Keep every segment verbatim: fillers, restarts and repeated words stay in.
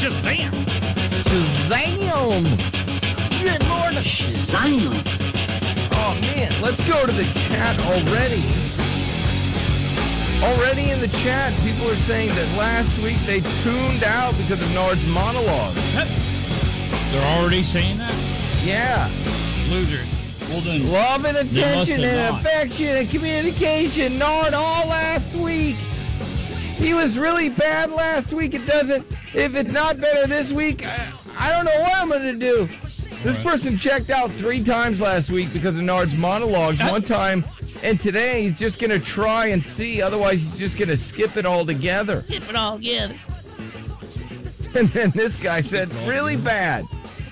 Shazam! Shazam! Good Lord. Shazam! Oh, man. Let's go to the chat already. Already in the chat, people are saying that last week they tuned out because of Nard's monologue. They're already saying that? Yeah. Losers. Well, then, Love and attention have and not. affection and communication. Nard all last week. He was really bad last week. It doesn't, if it's not better this week, I, I don't know what I'm going to do. This person checked out three times last week because of Nard's monologues. One time, and today he's just going to try and see. Otherwise, he's just going to skip it all together. Skip it all together. And then this guy said, really bad.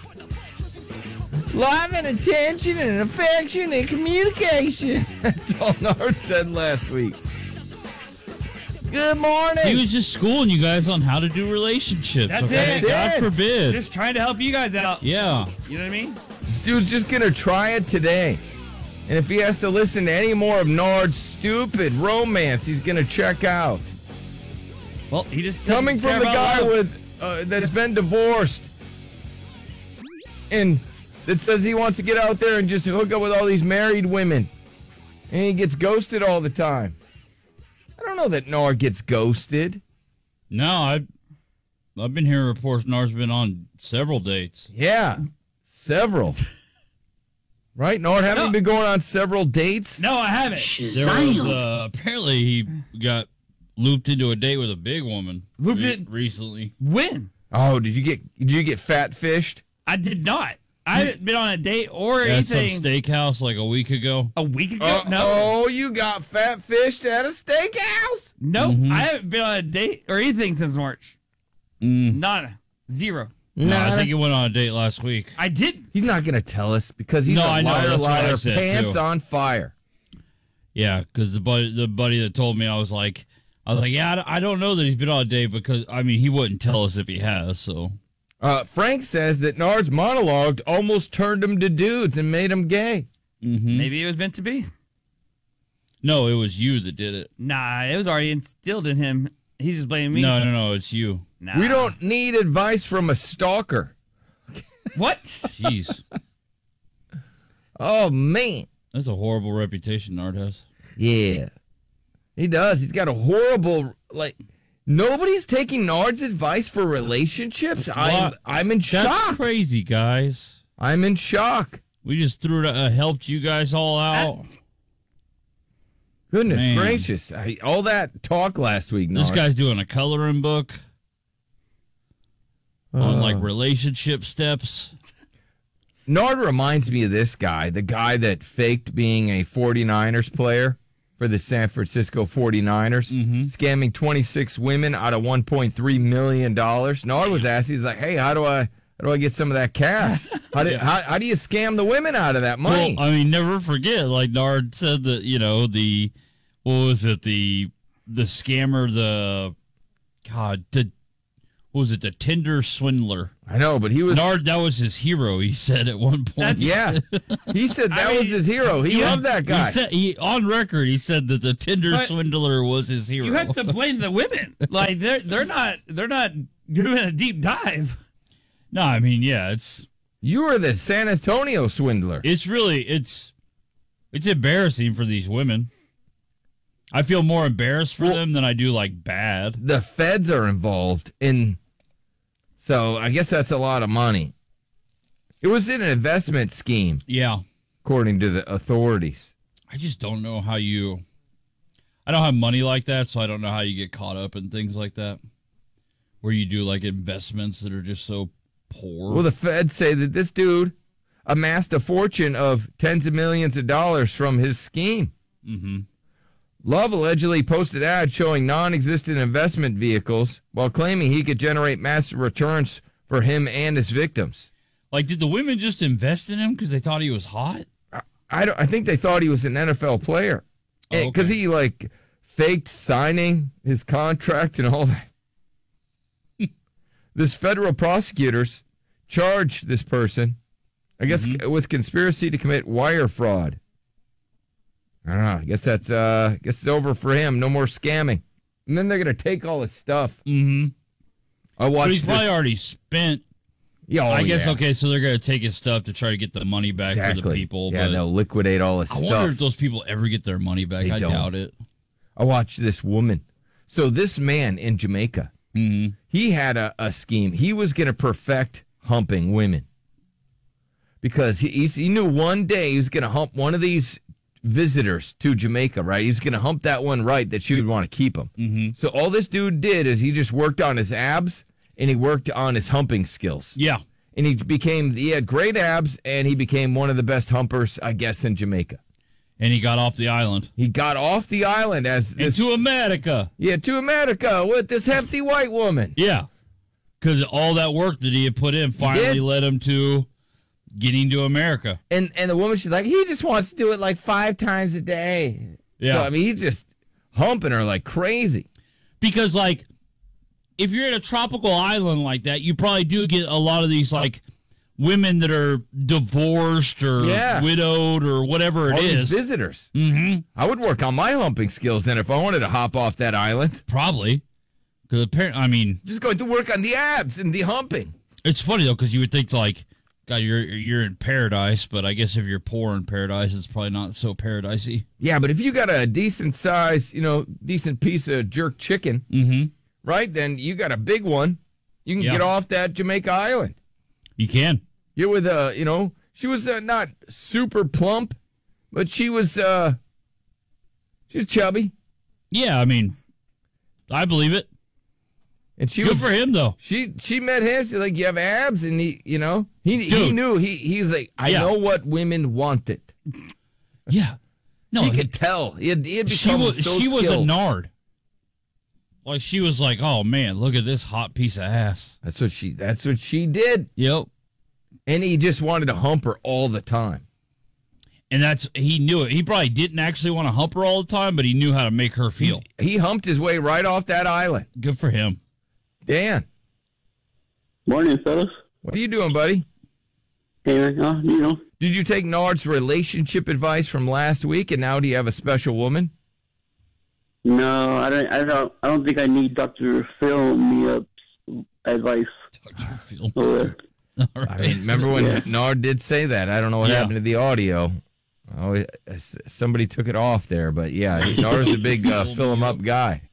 Love and attention and affection and communication. That's all Nard said last week. Good morning. He was just schooling you guys on how to do relationships. That's okay? it. God That's it. forbid. Just trying to help you guys out. Yeah. You know what I mean? This dude's just going to try it today. And if he has to listen to any more of Nard's stupid romance, he's going to check out. Well, he just Coming doesn't from the care about guy love. with uh, that's been divorced and that says he wants to get out there and just hook up with all these married women. And he gets ghosted all the time. I don't know that Nard gets ghosted. No, I, I've been hearing reports Nard's been on several dates. Yeah, several. Right, Nard? Haven't No. you been going on several dates? No, I haven't. There was, Shazam! uh, apparently he got looped into a date with a big woman. Looped re- it- recently. When? Oh, did you get did you get fat fished? I did not. I haven't been on a date or At some anything steakhouse like a week ago. a week ago. Uh, no. Oh, you got fat fished at a steakhouse? No, Mhm. I haven't been on a date or anything since March. Mm. Nada. Zero. No, I Nah, think he went on a date last week. I didn't. he's not going to tell us because he's No, a I know, liar, that's what I liar, said, pants too. on fire. Yeah, because the buddy, the buddy that told me, I was like, I was like, yeah, I don't- I don't know that he's been on a date because I mean he wouldn't tell us if he has. So Uh, Frank says that Nard's monologue almost turned him to dudes and made him gay. mm-hmm. Maybe it was meant to be. No, it was you that did it. Nah, it was already instilled in him. He's just blaming me. No, no, no, it's you. Nah. We don't need advice from a stalker. What? Jeez, Oh, man. that's a horrible reputation Nard has. Yeah. He does. He's got a horrible, like, nobody's taking Nard's advice for relationships. I'm, What? I'm in That's shock. crazy, guys. I'm in shock. We just threw it, uh, helped you guys all out. Goodness Man. gracious. I, all that talk last week, Nard. This guy's doing a coloring book on like Uh. relationship steps. Nard reminds me of this guy, the guy that faked being a 49ers player for the San Francisco 49ers, Mhm. scamming twenty-six women out of one point three million dollars. Nard was asked, he's like, hey, how do I how do I get some of that cash? How do, Yeah. how, how do you scam the women out of that money? Well, I mean, never forget, like Nard said that, you know, the, what was it, the, the scammer, the, God, the, what was it, the Tinder swindler. I know, but he was, Nard, that was his hero, he said at one point. yeah. He said that I was mean, his hero. He you loved that guy. He said, he, on record, he said that the Tinder But swindler was his hero. You have to blame the women. Like they're they're not they're not doing a deep dive. No, I mean, yeah, it's, You were the San Antonio swindler. it's really, it's, it's embarrassing for these women. I feel more embarrassed for Well- them than I do, like, bad. The feds are involved in, so I guess that's a lot of money. It was in an investment scheme, Yeah. according to the authorities. I just don't know how you. I don't have money like that, so I don't know how you get caught up in things like that, where you do like investments that are just so poor. Well, the feds say that this dude amassed a fortune of tens of millions of dollars from his scheme. mm-hmm. Love allegedly posted ads showing non-existent investment vehicles while claiming he could generate massive returns for him and his victims. Like, did the women just invest in him because they thought he was hot? I, I, don't, I think they thought he was an N F L player Oh, because okay. he like faked signing his contract and all that. This federal prosecutors charged this person, I guess, Mhm. with conspiracy to commit wire fraud. I don't know. I guess that's uh, I guess it's over for him. No more scamming. And then they're gonna take all his stuff. Mm-hmm. I watched. But he's this- probably already spent. Yeah, oh, I guess yeah. okay, so they're gonna take his stuff to try to get the money back Exactly. for the people. Yeah, but they'll liquidate all his I stuff. wonder if those people ever get their money back. They I don't. doubt it. I watched this woman. So this man in Jamaica, Mm-hmm. he had a, a scheme. He was going to perfect humping women because he he's, he knew one day he was going to hump one of these visitors to Jamaica. Right, he's going to hump that one right that she would want to keep him. Mm-hmm. So all this dude did is he just worked on his abs and he worked on his humping skills. Yeah. And he became he had great abs and he became one of the best humpers, I guess, in Jamaica. And he got off the island. He got off the island as this, Into America. yeah, to America with this hefty white woman. Yeah. Because all that work that he had put in finally did. led him to getting to America. And and the woman, she's like, he just wants to do it like five times a day. Yeah. So, I mean, he's just humping her like crazy. Because, like, if you're in a tropical island like that, you probably do get a lot of these, like, women that are divorced or Yeah. widowed or whatever it All is. these visitors. Mm-hmm. I would work on my humping skills then if I wanted to hop off that island. Probably. Because, apparently, I mean, Just going to work on the abs and the humping. it's funny, though, because you would think, like, God, you're you're in paradise, but I guess if you're poor in paradise, it's probably not so paradisey. Yeah, but if you got a decent size, you know, decent piece of jerk chicken, Mm-hmm. right, then you got a big one. You can Yeah. get off that Jamaica island. You can. You're with, uh, you know, she was uh, not super plump, but she was, uh, she was chubby. Yeah, I mean, I believe it. And she Good was, for him, though. She she met him. She's like, you have abs, and he, you know, he he Dude. knew he he's like, I Yeah. know what women wanted. Yeah. No, he he- could tell. He had, he had she become was so she was a skilled. nard. Like she was like, oh man, look at this hot piece of ass. That's what she. That's what she did. Yep. And he just wanted to hump her all the time. And that's he knew it. He probably didn't actually want to hump her all the time, but he knew how to make her feel. He humped his way right off that island. Good for him. Dan, Morning, fellas. what are you doing, buddy? Hey, uh, you know, Did you take Nard's relationship advice from last week, and now do you have a special woman? no, I don't, I don't, I don't think I need Doctor Phil me up advice. Doctor Phil. Or, All I right. mean, remember when Yeah. Nard did say that? I don't know what Yeah. happened to the audio. Oh, it- somebody took it off there, but yeah, Nard's a big uh, fill him up guy.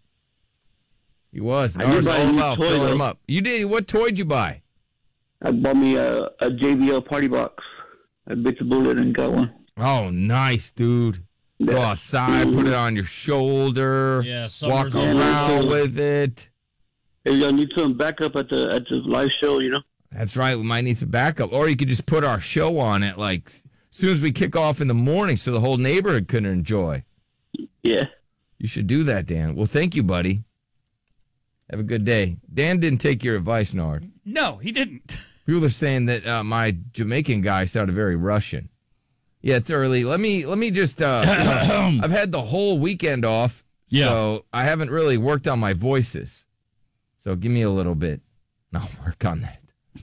He was. I did Nard's buy a all new about toy, filling him though. up. You did. What toy did you buy? I bought me a, a J B L party box. I bit the bullet and got one. Oh, nice, dude. Go Yeah. outside, put it on your shoulder, Yeah, walk summer's over. around with it. Hey, y'all need some backup at the at the live show, you know? That's right. We might need some backup. Or you could just put our show on it like as soon as we kick off in the morning so the whole neighborhood can enjoy. Yeah. You should do that, Dan. Well, thank you, buddy. Have a good day. Dan didn't take your advice, Nard. No, he didn't. People are saying that uh, my Jamaican guy sounded very Russian. Yeah, it's early. Let me let me just. Uh, I've had the whole weekend off, Yeah. so I haven't really worked on my voices. So give me a little bit. and I'll work on that.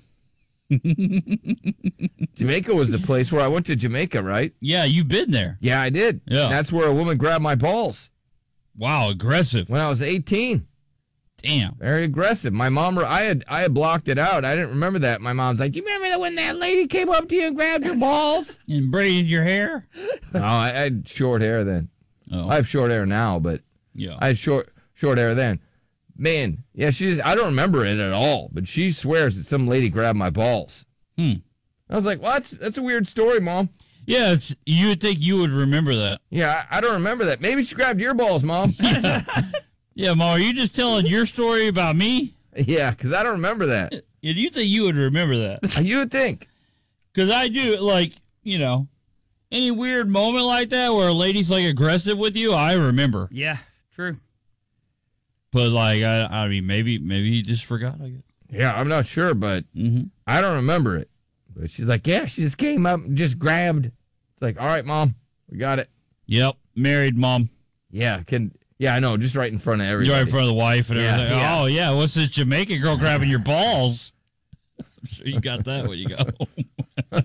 Jamaica was the place where I went to Jamaica, right? Yeah, you've been there. Yeah, I did. Yeah. That's where a woman grabbed my balls Wow, aggressive. when I was eighteen. Damn. Very aggressive. My mom, I had I had blocked it out. I didn't remember that. My mom's like, "Do you remember that when that lady came up to you and grabbed your balls?" And braided your hair? No, I, I had short hair then. Oh, I have short hair now, but yeah. I had short short hair then. Man, yeah, she's. I don't remember it at all, but she swears that some lady grabbed my balls. Hmm. I was like, "What? That's, that's a weird story, Mom." Yeah, it's you would think you would remember that. Yeah, I, I don't remember that. Maybe she grabbed your balls, Mom. Yeah, Ma, are you just telling your story about me? Yeah, because I don't remember that. Yeah, do you think you would remember that? You would think. Because I do, like, you know, any weird moment like that where a lady's, like, aggressive with you, I remember. Yeah, true. But, like, I I mean, maybe maybe he just forgot, I guess. Yeah, I'm not sure, but Mm-hmm. I don't remember it. But she's like, yeah, she just came up and just grabbed. It's like, all right, Mom, we got it. Yep, married mom. Yeah, can yeah, I know, just right in front of everybody. You're right in front of the wife and Yeah, everything. yeah. Oh, yeah, what's this Jamaican girl grabbing your balls? I'm sure you got that when you go home.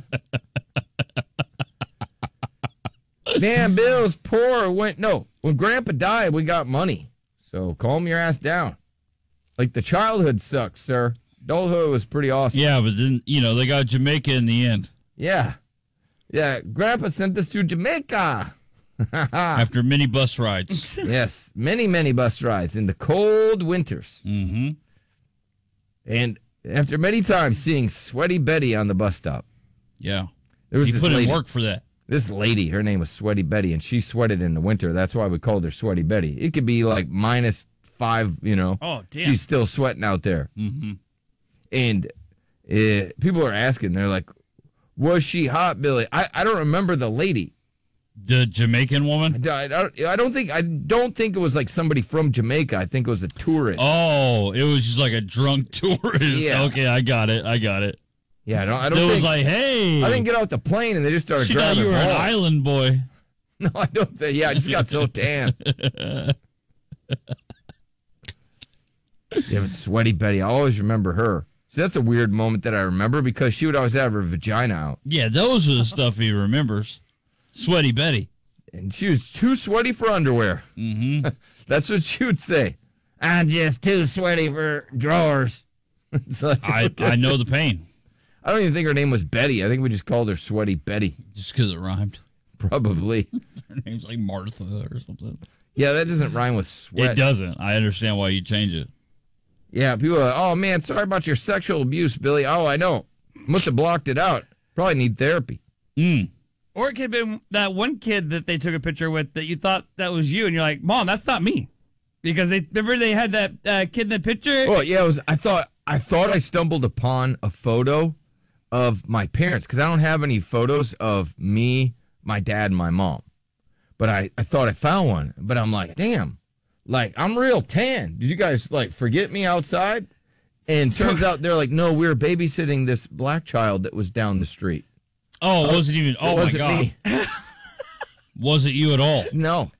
Man, Bill's poor. Went no. When Grandpa died, we got money. So calm your ass down. Like the childhood sucks, sir. Adulthood was pretty awesome. Yeah, but then, you know, they got Jamaica in the end. Yeah. Yeah. Grandpa sent us to Jamaica. After many bus rides. Yes. Many, many bus rides in the cold winters. Mm-hmm. And after many times seeing Sweaty Betty on the bus stop. Yeah. There was You this put lady, in work for that. This lady, her name was Sweaty Betty, and she sweated in the winter. That's why we called her Sweaty Betty. It could be like minus five, you know. Oh, damn. She's still sweating out there. Mm-hmm. And uh, people are asking, they're like, was she hot, Billy? I, I don't remember the lady. The Jamaican woman? I, I, don't, I don't think I don't think it was like somebody from Jamaica. I think it was a tourist. Oh, it was just like a drunk tourist. Yeah. Okay, I got it. I got it. Yeah, I don't. I don't It was think. like, hey. I didn't get off the plane and they just started She thought driving you were an home. island boy. No, I don't think. Yeah, I just got so tan. Yeah, but Sweaty Betty. I always remember her. So that's a weird moment that I remember because she would always have her vagina out. Yeah, those are the stuff he remembers. Sweaty Betty. And she was too sweaty for underwear. Mm-hmm. That's what she would say. I'm just too sweaty for drawers. It's like, I, I know the pain. I don't even think her name was Betty. I think we just called her Sweaty Betty. Just because it rhymed. Probably. Her name's like Martha or something. Yeah, that doesn't rhyme with sweat. It doesn't. I understand why you change it. Yeah, people are like, oh, man, sorry about your sexual abuse, Billy. Oh, I know. Must have blocked it out. Probably need therapy. Mm. Or it could have been that one kid that they took a picture with that you thought that was you, and you're like, Mom, that's not me. Because they remember they had that uh, kid in the picture? Well, yeah, it was. I thought I thought I stumbled upon a photo of my parents because I don't have any photos of me, my dad, and my mom. But I, I thought I found one. But I'm like, damn, like I'm real tan. Did you guys like forget me outside? And turns out they're like, no, we were babysitting this black child that was down the street. Oh, it wasn't even. Oh, it my wasn't God. me. Wasn't you at all. No.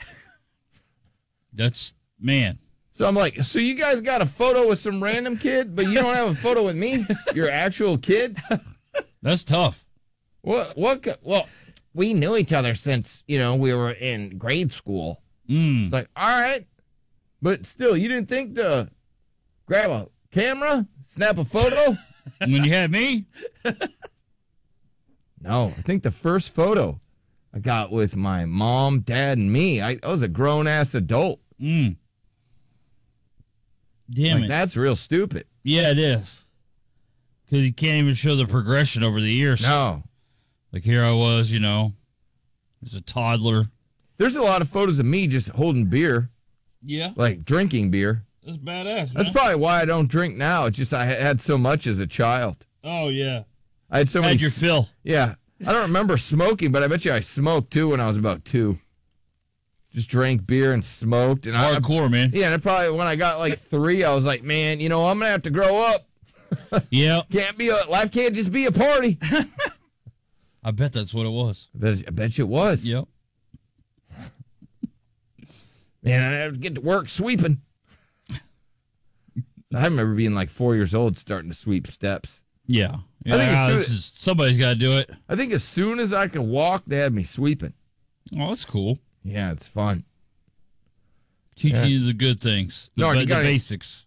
That's, man. So I'm like, so you guys got a photo with some random kid, but you don't have a photo with me, your actual kid? That's tough. What? What? co- Well, we knew each other since you know we were in grade school. Mm. It's like, all right, but still, you didn't think to grab a camera, snap a photo? When you had me? No, I think the first photo I got with my mom, dad, and me. I, I was a grown ass adult. Mm. Damn Like, it. that's real stupid. Yeah, it is. Because you can't even show the progression over the years. No, Like here I was, you know, as a toddler. there's a lot of photos of me just holding beer, Yeah. like drinking beer. That's badass, man. That's probably why I don't drink now. It's just I had so much as a child. Oh, yeah. I had so many. Had your fill. Yeah. I don't remember smoking, but I bet you I smoked too when I was about two. Just drank beer and smoked. And I, Hardcore, man. yeah, and I probably when I got like three, I was like, man, you know, I'm gonna have to grow up. Yeah. Can't be a life can't just be a party. I bet that's what it was. I bet, I bet you it was. Yep. Man, I had to get to work sweeping. I remember being like four years old starting to sweep steps. Yeah. Yeah, I think as soon this is, somebody's got to do it. I think as soon as I could walk, they had me sweeping. Oh, that's cool. Yeah, it's fun. Teaching Yeah. you the good things. The, No, ba- you the gotta- basics.